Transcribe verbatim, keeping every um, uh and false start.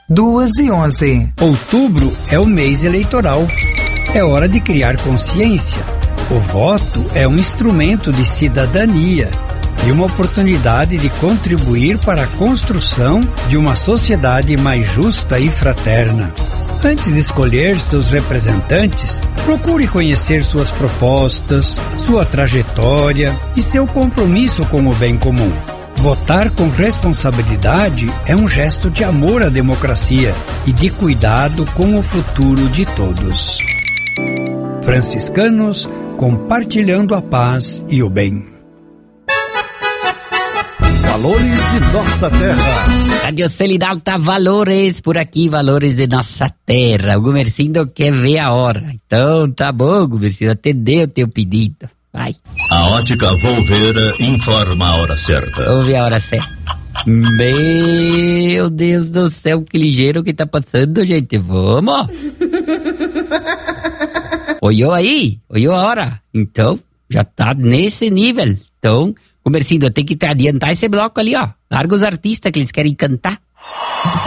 duas e onze. Outubro é o mês eleitoral. É hora de criar consciência. O voto é um instrumento de cidadania e uma oportunidade de contribuir para a construção de uma sociedade mais justa e fraterna. Antes de escolher seus representantes, procure conhecer suas propostas, sua trajetória e seu compromisso com o bem comum. Votar com responsabilidade é um gesto de amor à democracia e de cuidado com o futuro de todos. Franciscanos, compartilhando a paz e o bem. Valores de nossa terra. Rádio Celidal tá valores por aqui, valores de nossa terra. O Gumercindo quer ver a hora. Então tá bom, Gumercindo, atendeu o teu pedido. Vai. A Ótica Volveira informa a hora certa. Vamos ver a hora certa. Meu Deus do céu, que ligeiro que tá passando, gente. Vamos. Olhou aí? Olhou a hora? Então, já tá nesse nível. Então, Gumercindo, tem que te adiantar esse bloco ali, ó. Larga os artistas que eles querem cantar.